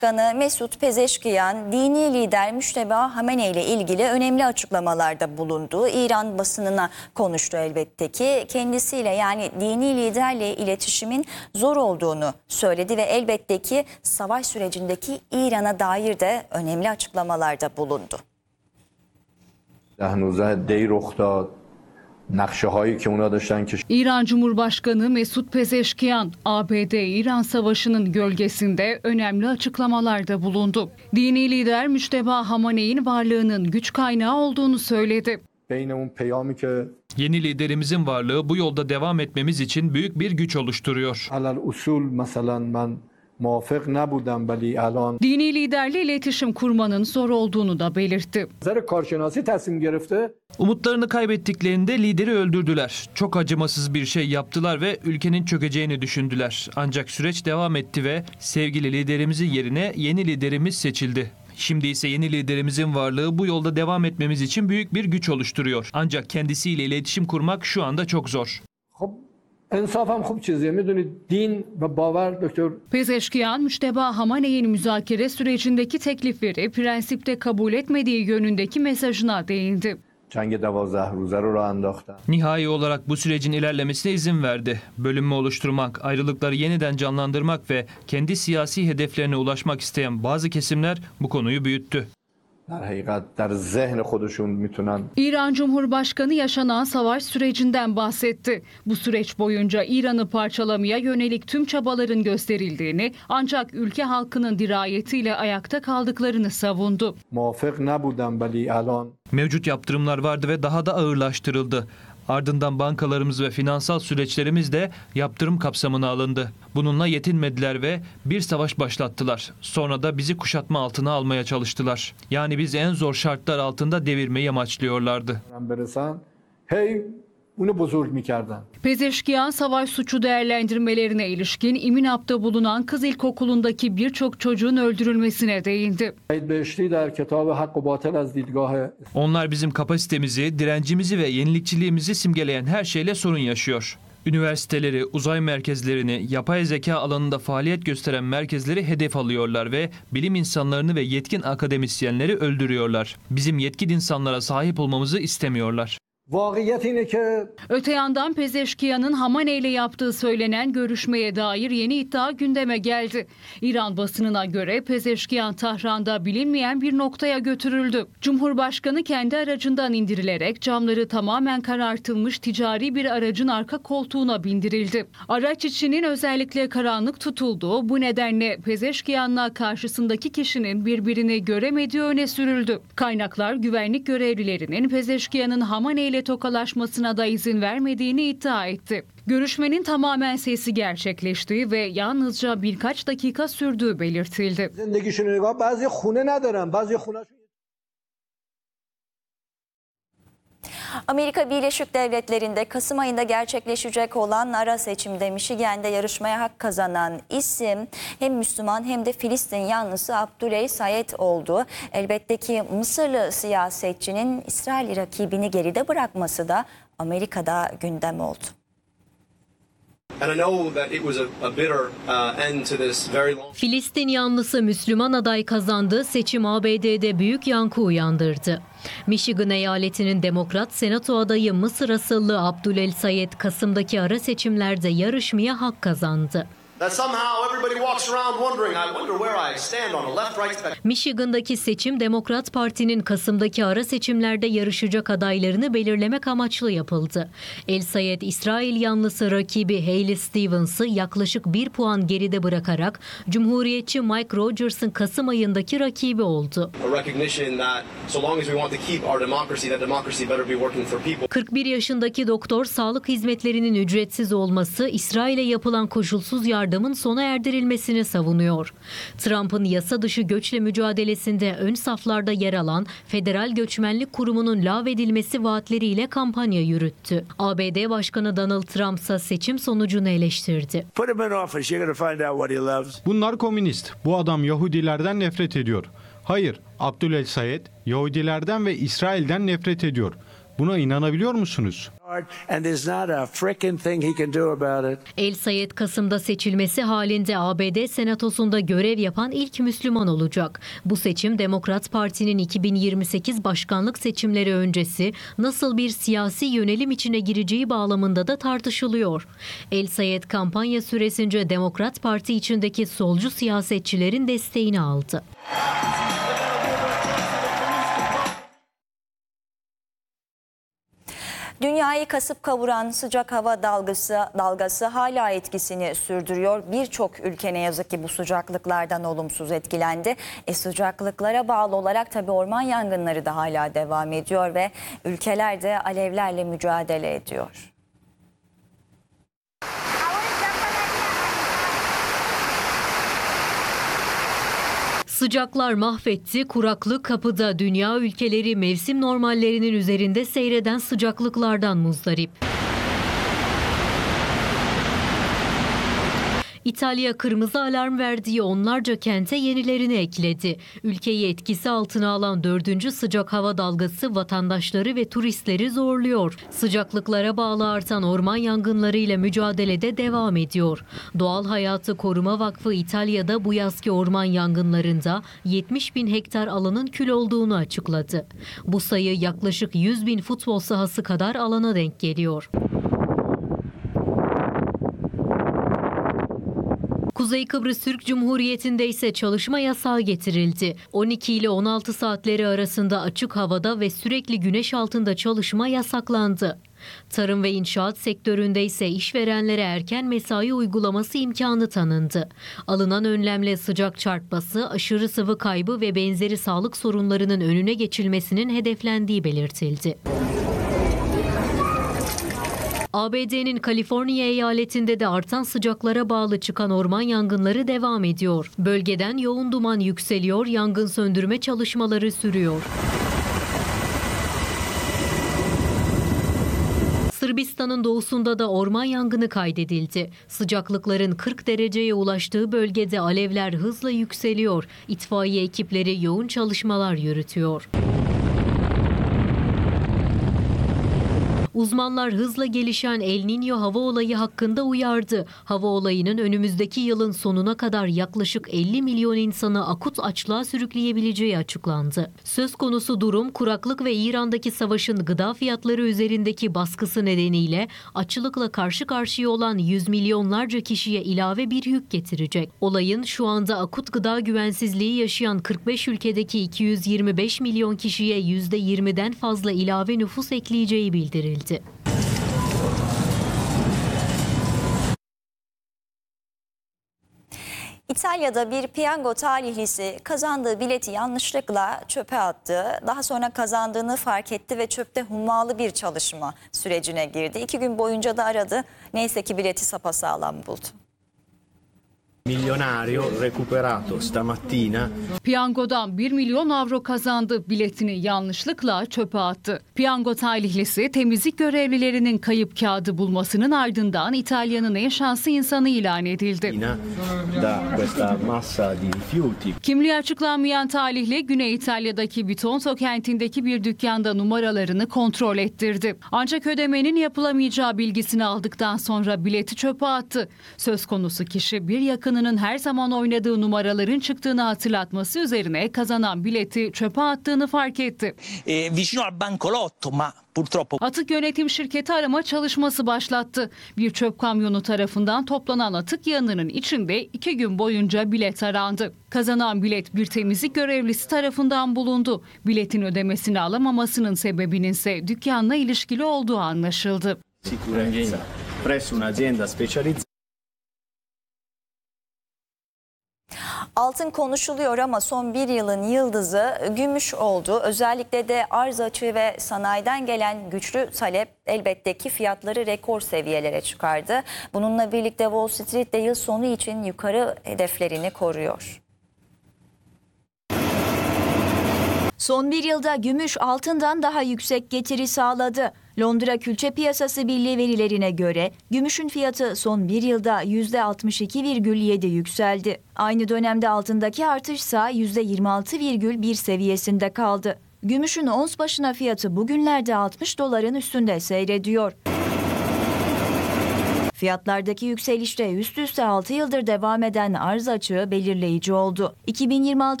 Başkanı Mesut Pezeşkiyan, dini lider Müşteba Hamenei ile ilgili önemli açıklamalarda bulundu. İran basınına konuştu elbette ki. Kendisiyle yani dini liderle iletişimin zor olduğunu söyledi ve elbette ki savaş sürecindeki İran'a dair de önemli açıklamalarda bulundu. İran Cumhurbaşkanı Mesut Pezeşkiyan, ABD-İran Savaşı'nın gölgesinde önemli açıklamalarda bulundu. Dini lider Müşteba Hamenei'nin varlığının güç kaynağı olduğunu söyledi. Yeni liderimizin varlığı bu yolda devam etmemiz için büyük bir güç oluşturuyor. Dini liderle iletişim kurmanın zor olduğunu da belirtti. Umutlarını kaybettiklerinde lideri öldürdüler. Çok acımasız bir şey yaptılar ve ülkenin çökeceğini düşündüler. Ancak süreç devam etti ve sevgili liderimizin yerine yeni liderimiz seçildi. Şimdi ise yeni liderimizin varlığı bu yolda devam etmemiz için büyük bir güç oluşturuyor. Ancak kendisiyle iletişim kurmak şu anda çok zor. Pezeşkiyan, Müşteba Hamenei'nin müzakere sürecindeki teklifleri prensipte kabul etmediği yönündeki mesajına değindi. Nihai olarak bu sürecin ilerlemesine izin verdi. Bölünme oluşturmak, ayrılıkları yeniden canlandırmak ve kendi siyasi hedeflerine ulaşmak isteyen bazı kesimler bu konuyu büyüttü. İran Cumhurbaşkanı yaşanan savaş sürecinden bahsetti. Bu süreç boyunca İran'ı parçalamaya yönelik tüm çabaların gösterildiğini, ancak ülke halkının dirayetiyle ayakta kaldıklarını savundu. Mevcut yaptırımlar vardı ve daha da ağırlaştırıldı. Ardından bankalarımız ve finansal süreçlerimiz de yaptırım kapsamına alındı. Bununla yetinmediler ve bir savaş başlattılar. Sonra da bizi kuşatma altına almaya çalıştılar. Yani bizi en zor şartlar altında devirmeyi amaçlıyorlardı. Pezeşkiyan, savaş suçu değerlendirmelerine ilişkin İminap'ta bulunan kız ilkokulundaki birçok çocuğun öldürülmesine değindi. Onlar bizim kapasitemizi, direncimizi ve yenilikçiliğimizi simgeleyen her şeyle sorun yaşıyor. Üniversiteleri, uzay merkezlerini, yapay zeka alanında faaliyet gösteren merkezleri hedef alıyorlar ve bilim insanlarını ve yetkin akademisyenleri öldürüyorlar. Bizim yetkin insanlara sahip olmamızı istemiyorlar. Öte yandan Pezeşkiyan'ın Hamenei ile yaptığı söylenen görüşmeye dair yeni iddia gündeme geldi. İran basınına göre Pezeşkiyan Tahran'da bilinmeyen bir noktaya götürüldü. Cumhurbaşkanı kendi aracından indirilerek camları tamamen karartılmış ticari bir aracın arka koltuğuna bindirildi. Araç içinin özellikle karanlık tutulduğu, bu nedenle Pezeşkiyan'la karşısındaki kişinin birbirini göremediği öne sürüldü. Kaynaklar güvenlik görevlilerinin Pezeşkiyan'ın Hamenei ile tokalaşmasına da izin vermediğini iddia etti. Görüşmenin tamamen sesi gerçekleştiği ve yalnızca birkaç dakika sürdüğü belirtildi. Amerika Birleşik Devletleri'nde Kasım ayında gerçekleşecek olan ara seçimde Michigan'de yarışmaya hak kazanan isim hem Müslüman hem de Filistin yanlısı Abdullah Sayed oldu. Elbette ki Mısırlı siyasetçinin İsrail rakibini geride bırakması da Amerika'da gündem oldu. Filistin yanlısı Müslüman aday kazandı, seçim ABD'de büyük yankı uyandırdı. Michigan eyaletinin Demokrat Senato adayı Mısır asıllı Abdullah Sayed Kasım'daki ara seçimlerde yarışmaya hak kazandı. Michigan'daki seçim Demokrat Parti'nin Kasım'daki ara seçimlerde yarışacak adaylarını belirlemek amaçlı yapıldı. El Sayed, İsrail yanlısı rakibi Haley Stevens'ı yaklaşık 1 puan geride bırakarak Cumhuriyetçi Mike Rogers'ın Kasım ayındaki rakibi oldu. 41 yaşındaki doktor, sağlık hizmetlerinin ücretsiz olması, İsrail'e yapılan koşulsuz yardımın sona erdirilmesini savunuyor. Trump'ın yasa dışı göçle mücadelesinde ön saflarda yer alan Federal Göçmenlik Kurumu'nun lağvedilmesi vaatleriyle kampanya yürüttü. ABD Başkanı Donald Trump ise seçim sonucunu eleştirdi. Bunlar komünist. Bu adam Yahudilerden nefret ediyor. Hayır, Abdullah Sayed Yahudilerden ve İsrail'den nefret ediyor. Buna inanabiliyor musunuz? And there's not a frickin' thing he can do about it. El Sayed Kasım'da seçilmesi halinde ABD Senatosu'nda görev yapan ilk Müslüman olacak. Bu seçim Demokrat Parti'nin 2028 başkanlık seçimleri öncesi nasıl bir siyasi yönelim içine gireceği bağlamında da tartışılıyor. El Sayed kampanya süresince Demokrat Parti içindeki solcu siyasetçilerin desteğini aldı. Dünyayı kasıp kavuran sıcak hava dalgası hala etkisini sürdürüyor. Birçok ülke ne yazık ki bu sıcaklıklardan olumsuz etkilendi. Sıcaklıklara bağlı olarak tabii orman yangınları da hala devam ediyor ve ülkeler de alevlerle mücadele ediyor. Sıcaklar mahvetti, kuraklık kapıda. Dünya ülkeleri mevsim normallerinin üzerinde seyreden sıcaklıklardan muzdarip. İtalya kırmızı alarm verdiği onlarca kente yenilerini ekledi. Ülkeyi etkisi altına alan 4. sıcak hava dalgası vatandaşları ve turistleri zorluyor. Sıcaklıklara bağlı artan orman yangınlarıyla mücadelede devam ediyor. Doğal Hayatı Koruma Vakfı İtalya'da bu yazki orman yangınlarında 70 bin hektar alanın kül olduğunu açıkladı. Bu sayı yaklaşık 100 bin futbol sahası kadar alana denk geliyor. Kuzey Kıbrıs Türk Cumhuriyeti'nde ise çalışma yasağı getirildi. 12 ile 16 saatleri arasında açık havada ve sürekli güneş altında çalışma yasaklandı. Tarım ve inşaat sektöründe ise işverenlere erken mesai uygulaması imkanı tanındı. Alınan önlemle sıcak çarpması, aşırı sıvı kaybı ve benzeri sağlık sorunlarının önüne geçilmesinin hedeflendiği belirtildi. ABD'nin Kaliforniya eyaletinde de artan sıcaklara bağlı çıkan orman yangınları devam ediyor. Bölgeden yoğun duman yükseliyor, yangın söndürme çalışmaları sürüyor. Sırbistan'ın doğusunda da orman yangını kaydedildi. Sıcaklıkların 40 dereceye ulaştığı bölgede alevler hızla yükseliyor. İtfaiye ekipleri yoğun çalışmalar yürütüyor. Uzmanlar hızla gelişen El Niño hava olayı hakkında uyardı. Hava olayının önümüzdeki yılın sonuna kadar yaklaşık 50 milyon insanı akut açlığa sürükleyebileceği açıklandı. Söz konusu durum kuraklık ve İran'daki savaşın gıda fiyatları üzerindeki baskısı nedeniyle açlıkla karşı karşıya olan yüz milyonlarca kişiye ilave bir yük getirecek. Olayın şu anda akut gıda güvensizliği yaşayan 45 ülkedeki 225 milyon kişiye %20'den fazla ilave nüfus ekleyeceği bildirildi. İtalya'da bir piyango talihlisi kazandığı bileti yanlışlıkla çöpe attı. Daha sonra kazandığını fark etti ve çöpte hummalı bir çalışma sürecine girdi. 2 gün boyunca da aradı. Neyse ki bileti sapasağlam buldu. Milyonario recuperato stamattina. Piyangodan 1 milyon avro kazandı. Biletini yanlışlıkla çöpe attı. Piyango talihlisi temizlik görevlilerinin kayıp kağıdı bulmasının ardından İtalya'nın en şanslı insanı ilan edildi. Da questa massa di rifiuti. Kimliği açıklanmayan talihli Güney İtalya'daki Bitonto kentindeki bir dükkanda numaralarını kontrol ettirdi. Ancak ödemenin yapılamayacağı bilgisini aldıktan sonra bileti çöpe attı. Söz konusu kişi bir yakınının her zaman oynadığı numaraların çıktığını hatırlatması üzerine kazanan bileti çöpe attığını fark etti. Vicino al bancolotto, ma purtroppo. Atık yönetim şirketi arama çalışması başlattı. Bir çöp kamyonu tarafından toplanan atık yığınının içinde 2 gün boyunca bilet arandı. Kazanan bilet bir temizlik görevlisi tarafından bulundu. Biletin ödemesini alamamasının sebebinin ise dükkanla ilişkili olduğu anlaşıldı. Sicurezza presso un'azienda specializzata. Altın konuşuluyor ama son bir yılın yıldızı gümüş oldu. Özellikle de arz açığı ve sanayiden gelen güçlü talep elbette ki fiyatları rekor seviyelere çıkardı. Bununla birlikte Wall Street de yıl sonu için yukarı hedeflerini koruyor. Son bir yılda gümüş altından daha yüksek getiri sağladı. Londra Külçe Piyasası Birliği verilerine göre gümüşün fiyatı son bir yılda %62,7 yükseldi. Aynı dönemde altındaki artışsa %26,1 seviyesinde kaldı. Gümüşün ons başına fiyatı bugünlerde 60 doların üstünde seyrediyor. Fiyatlardaki yükselişte üst üste 6 yıldır devam eden arz açığı belirleyici oldu. 2026